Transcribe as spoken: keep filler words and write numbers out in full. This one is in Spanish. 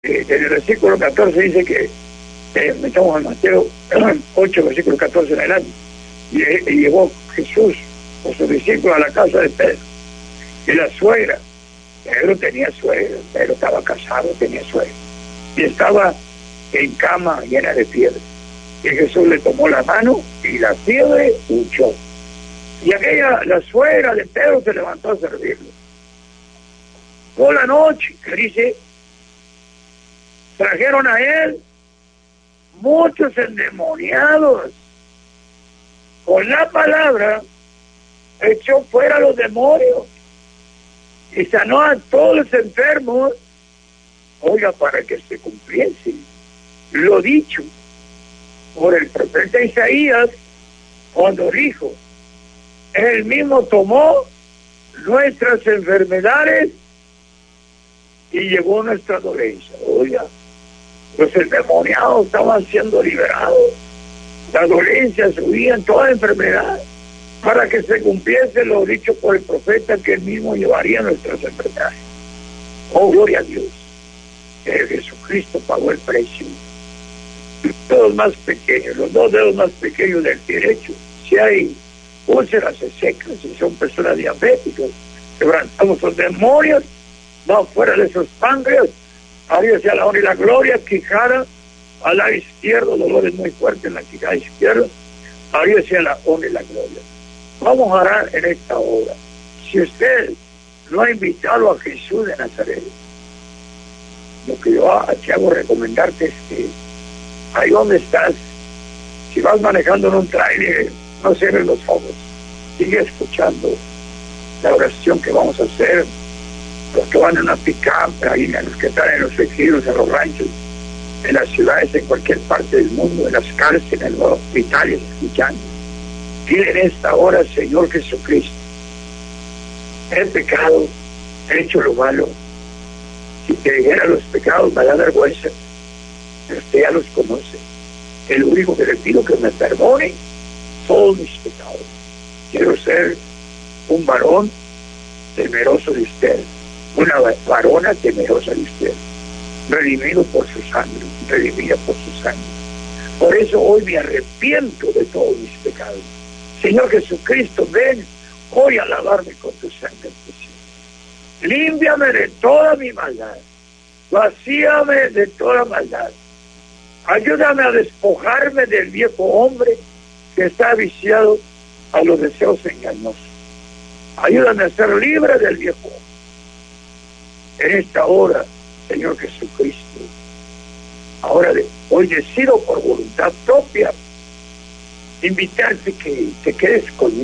Eh, en el versículo catorce dice que, eh, estamos en Mateo ocho, versículo catorce en adelante, y, y llevó Jesús con sus discípulos a la casa de Pedro, y la suegra, Pedro tenía suegra, Pedro estaba casado, tenía suegra, y estaba en cama llena de fiebre, y Jesús le tomó la mano, y la fiebre huyó, y aquella, la suegra de Pedro se levantó a servirlo. Por la noche, que dice, trajeron a él muchos endemoniados. Con la palabra echó fuera a los demonios y sanó a todos los enfermos. Oiga, para que se cumpliese lo dicho por el profeta Isaías, cuando dijo, él mismo tomó nuestras enfermedades y llevó nuestra dolencia. Oiga, los endemoniados estaban siendo liberados, las dolencias huían, toda enfermedad, para que se cumpliese lo dicho por el profeta, que él mismo llevaría nuestras enfermedades. Oh, gloria a Dios, que Jesucristo pagó el precio. Los dedos más pequeños, los dos dedos más pequeños del derecho, si hay úlceras, se secan. Si son personas diabéticas, quebrantamos los demonios, va fuera de esos páncreas. Arriba hacia la honra y la gloria, quijada al lado izquierdo, dolores muy fuertes en la quijada izquierda, arriba hacia la honra y la gloria. Vamos a orar en esta hora. Si usted no ha invitado a Jesús de Nazaret, lo que yo te hago recomendarte es que ahí donde estás, si vas manejando en un trailer, no cierres los ojos, sigue escuchando la oración que vamos a hacer. Los que van en una pick-up, ahí, los que están en los ejidos, en los ranchos, en las ciudades, en cualquier parte del mundo, en las cárceles, en los hospitales, escuchando. Dile en esta hora, Señor Jesucristo, he pecado, he hecho lo malo. Si te dijera los pecados me da vergüenza, pero usted ya los conoce. El único que le pido que me perdone todos mis pecados. Quiero ser un varón temeroso de usted, una varona temerosa de usted, redimido por su sangre, redimida por su sangre. Por eso hoy me arrepiento de todos mis pecados. Señor Jesucristo, ven hoy a lavarme con tu sangre preciosa. Límpiame de toda mi maldad, vacíame de toda maldad. Ayúdame a despojarme del viejo hombre que está viciado a los deseos engañosos. Ayúdame a ser libre del viejo hombre. En esta hora, Señor Jesucristo, ahora de, hoy decido por voluntad propia invitarte que te quedes conmigo.